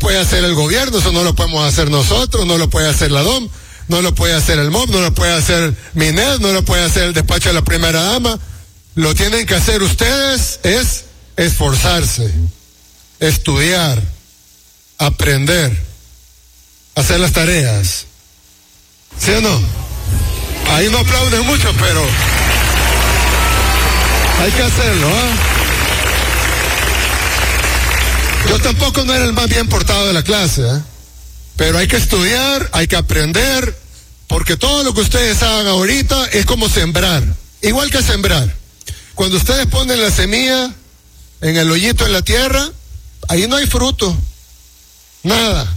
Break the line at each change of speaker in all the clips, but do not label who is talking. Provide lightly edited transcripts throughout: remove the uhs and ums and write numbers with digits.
puede hacer el gobierno, eso no lo podemos hacer nosotros, no lo puede hacer la DOM, no lo puede hacer el MOB, no lo puede hacer MINED, no lo puede hacer el despacho de la primera dama. Lo tienen que hacer ustedes, es esforzarse, estudiar, aprender, hacer las tareas. ¿Sí o no? Ahí no aplauden mucho, pero hay que hacerlo, Yo tampoco no era el más bien portado de la clase, pero hay que estudiar, hay que aprender, porque todo lo que ustedes hagan ahorita es como sembrar, igual que sembrar. Cuando ustedes ponen la semilla en el hoyito en la tierra, ahí no hay fruto, nada.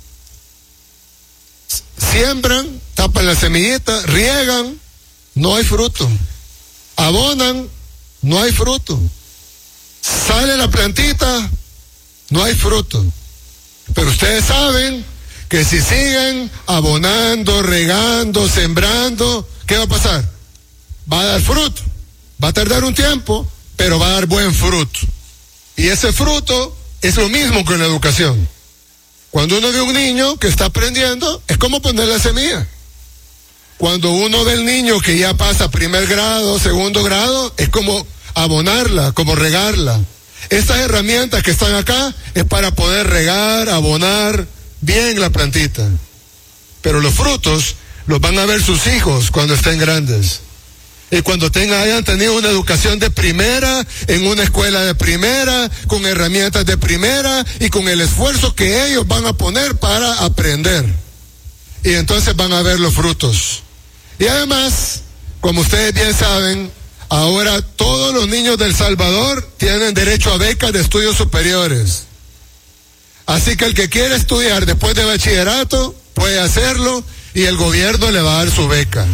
Siembran, tapan la semillita, riegan, no hay fruto. Abonan, no hay fruto. Sale la plantita, no hay fruto. Pero ustedes saben que si siguen abonando, regando, sembrando, ¿qué va a pasar? Va a dar fruto. Va a tardar un tiempo, pero va a dar buen fruto. Y ese fruto es lo mismo que en la educación. Cuando uno ve un niño que está aprendiendo, es como poner la semilla. Cuando uno ve el niño que ya pasa primer grado, segundo grado, es como abonarla, como regarla. Estas herramientas que están acá es para poder regar, abonar bien la plantita. Pero los frutos los van a ver sus hijos cuando estén grandes. Y cuando hayan tenido una educación de primera, en una escuela de primera, con herramientas de primera y con el esfuerzo que ellos van a poner para aprender. Y entonces van a ver los frutos. Y además, como ustedes bien saben, ahora todos los niños de El Salvador tienen derecho a becas de estudios superiores. Así que el que quiere estudiar después de bachillerato puede hacerlo y el gobierno le va a dar su beca.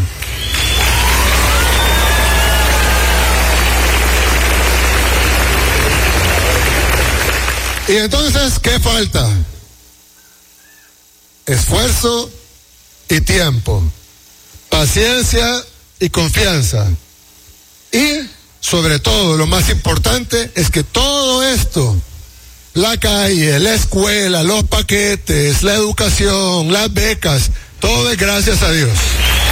Y entonces, ¿qué falta? Esfuerzo y tiempo, paciencia y confianza. Y, sobre todo, lo más importante es que todo esto, la calle, la escuela, los paquetes, la educación, las becas, todo es gracias a Dios.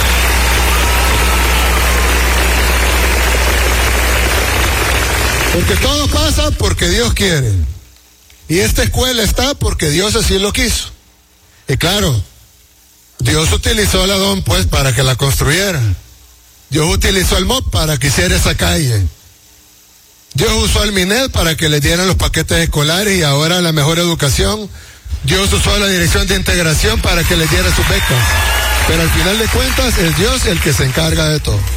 Porque todo pasa porque Dios quiere. Y esta escuela está porque Dios así lo quiso. Y claro, Dios utilizó a la DOM pues para que la construyera. Dios utilizó al MOB para que hiciera esa calle. Dios usó al MINED para que le dieran los paquetes escolares y ahora la mejor educación. Dios usó a la Dirección de Integración para que les diera sus becas. Pero al final de cuentas es Dios el que se encarga de todo.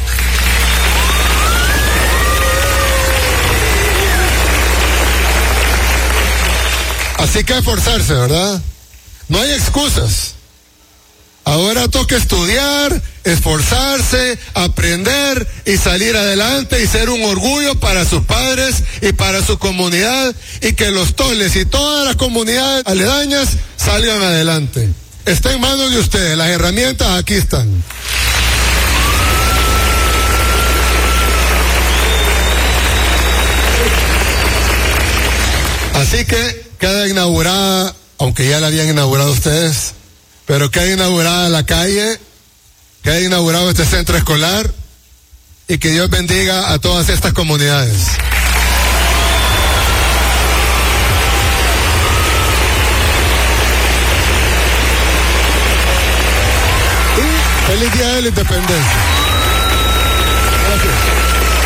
Así que esforzarse, ¿verdad? No hay excusas. Ahora toca estudiar, esforzarse, aprender y salir adelante y ser un orgullo para sus padres y para su comunidad y que los Toles y todas las comunidades aledañas salgan adelante. Está en manos de ustedes, las herramientas aquí están. Así que queda inaugurada, aunque ya la habían inaugurado ustedes, pero queda inaugurada la calle, queda inaugurado este centro escolar y que Dios bendiga a todas estas comunidades. Y feliz Día de la Independencia.